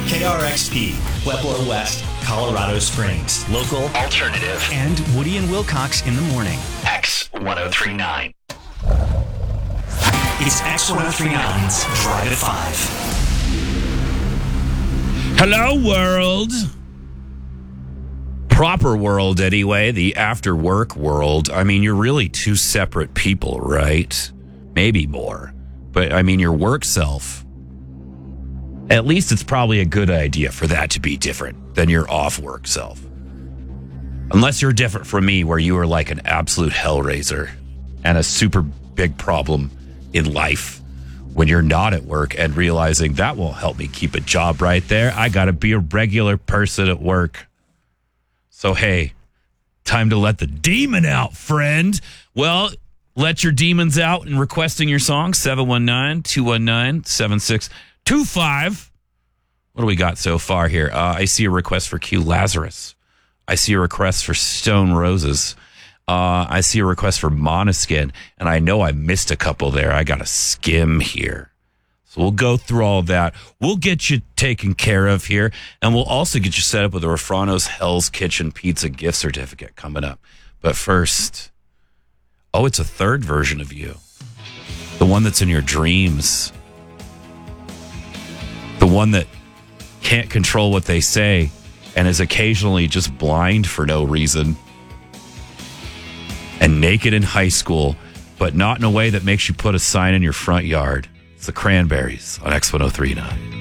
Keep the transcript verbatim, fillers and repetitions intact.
K R X P, Pueblo West, Colorado Springs. Local, alternative, and Woody and Wilcox in the morning. X ten thirty-nine. It's X ten thirty-nine's Drive at five. Hello, world. Proper world, anyway. The after work world. I mean, you're really two separate people, right? Maybe more. But, I mean, your work self, at least it's probably a good idea for that to be different than your off-work self. Unless you're different from me, where you are like an absolute hellraiser and a super big problem in life when you're not at work and realizing that won't help me keep a job right there. I got to be a regular person at work. So, hey, time to let the demon out, friend. Well, let your demons out in requesting your song, seven one nine, two one nine, seven six two five. What do we got so far here? Uh, I see a request for Q Lazarus. I see a request for Stone Roses. Uh, I see a request for Måneskin, and I know I missed a couple there. I got to skim here. So we'll go through all that. We'll get you taken care of here, and we'll also get you set up with a Refrano's Hell's Kitchen Pizza gift certificate coming up. But first, oh, it's a third version of you. The one that's in your dreams. The one that can't control what they say and is occasionally just blind for no reason. And naked in high school, but not in a way that makes you put a sign in your front yard. It's the Cranberries on X ten thirty-nine.